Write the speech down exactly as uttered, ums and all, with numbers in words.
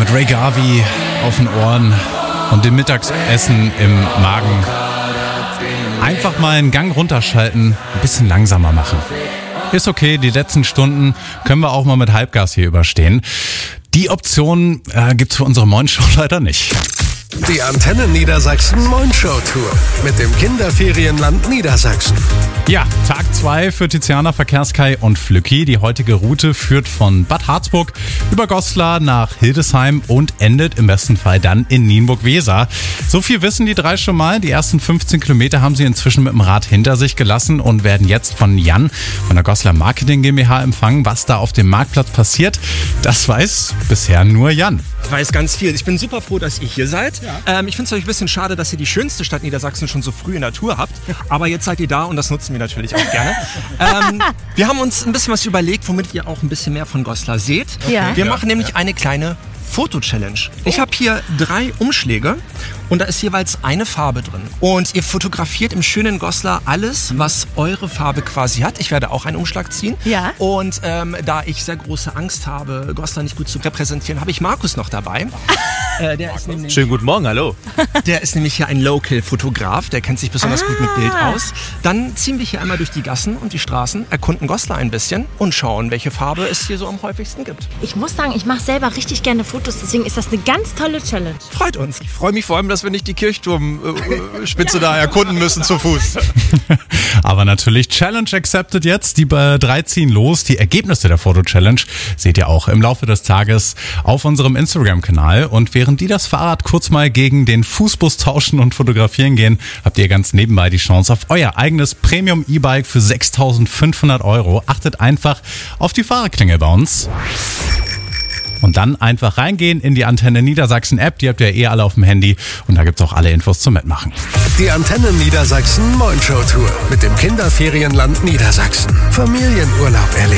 mit Ray Garvey auf den Ohren und dem Mittagessen im Magen. Einfach mal einen Gang runterschalten, ein bisschen langsamer machen. Ist okay, die letzten Stunden können wir auch mal mit Halbgas hier überstehen. Die Option äh, gibt's für unsere Morgenshow leider nicht. Die Antenne Niedersachsen Morgenshow Tour mit dem Kinderferienland Niedersachsen. Ja, Tag zwei für Tiziana, Verkehrskai und Flücki. Die heutige Route führt von Bad Harzburg über Goslar nach Hildesheim und endet im besten Fall dann in Nienburg-Weser. So viel wissen die drei schon mal. Die ersten fünfzehn Kilometer haben sie inzwischen mit dem Rad hinter sich gelassen und werden jetzt von Jan von der Goslar Marketing GmbH empfangen. Was da auf dem Marktplatz passiert, das weiß bisher nur Jan. Ich weiß ganz viel. Ich bin super froh, dass ihr hier seid. Ja. Ähm, ich finde es natürlich ein bisschen schade, dass ihr die schönste Stadt Niedersachsen schon so früh in der Tour habt. Aber jetzt seid ihr da und das nutzen wir natürlich auch gerne. ähm, wir haben uns ein bisschen was überlegt, womit ihr auch ein bisschen mehr von Goslar seht. Ja. Wir machen nämlich eine kleine Foto-Challenge. Ich habe hier drei Umschläge und da ist jeweils eine Farbe drin. Und ihr fotografiert im schönen Goslar alles, was eure Farbe quasi hat. Ich werde auch einen Umschlag ziehen. Ja. Und ähm, da ich sehr große Angst habe, Goslar nicht gut zu repräsentieren, habe ich Markus noch dabei. äh, der ist nämlich, Schönen guten Morgen, hallo. Der ist nämlich hier ein Local-Fotograf, der kennt sich besonders Ah. gut mit Bild aus. Dann ziehen wir hier einmal durch die Gassen und die Straßen, erkunden Goslar ein bisschen und schauen, welche Farbe es hier so am häufigsten gibt. Ich muss sagen, ich mache selber richtig gerne Fotos, deswegen ist das eine ganz tolle Challenge. Freut uns. Ich freue mich vor allem, dass wir nicht die Kirchturmspitze da erkunden müssen zu Fuß. Aber natürlich Challenge accepted jetzt. Die drei ziehen los. Die Ergebnisse der Foto-Challenge seht ihr auch im Laufe des Tages auf unserem Instagram-Kanal. Und während die das Fahrrad kurz mal gegen den Fußbus tauschen und fotografieren gehen, habt ihr ganz nebenbei die Chance auf euer eigenes Premium-E-Bike für sechstausendfünfhundert Euro. Achtet einfach auf die Fahrerklingel bei uns. Und dann einfach reingehen in die Antenne Niedersachsen App. Die habt ihr ja eh alle auf dem Handy. Und da gibt's auch alle Infos zum Mitmachen. Die Antenne Niedersachsen Morgenshow Tour mit dem Kinderferienland Niedersachsen. Familienurlaub erleben.